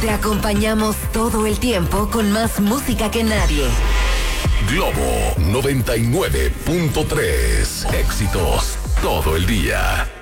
Te acompañamos todo el tiempo con más música que nadie. Globo 99.3. Éxitos todo el día.